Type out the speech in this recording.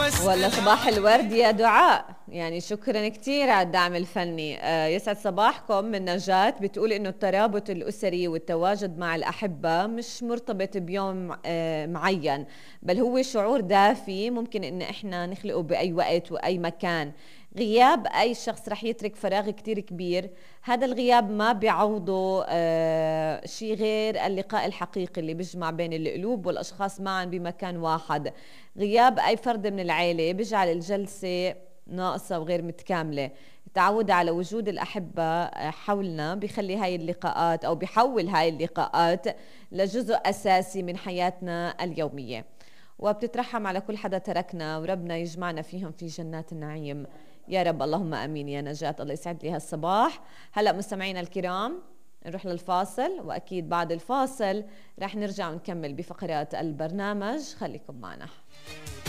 والله صباح الورد يا دعاء، يعني شكرا كثير على الدعم الفني. يسعد صباحكم. من نجاة بتقول انه الترابط الاسري والتواجد مع الاحبه مش مرتبط بيوم معين، بل هو شعور دافي ممكن ان احنا نخلقه باي وقت واي مكان. غياب اي شخص رح يترك فراغ كتير كبير، هذا الغياب ما بيعوضه شيء غير اللقاء الحقيقي اللي بيجمع بين القلوب والاشخاص معا بمكان واحد. غياب أي فرد من العيلة بيجعل الجلسة ناقصة وغير متكاملة. التعود على وجود الأحبة حولنا بيخلي هاي اللقاءات أو بيحول هاي اللقاءات لجزء أساسي من حياتنا اليومية، وبتترحم على كل حدا تركنا وربنا يجمعنا فيهم في جنات النعيم يا رب. اللهم أمين يا نجاة، الله يسعد لي هالصباح. هلأ مستمعينا الكرام نروح للفاصل، وأكيد بعد الفاصل رح نرجع ونكمل بفقرات البرنامج، خليكم معنا.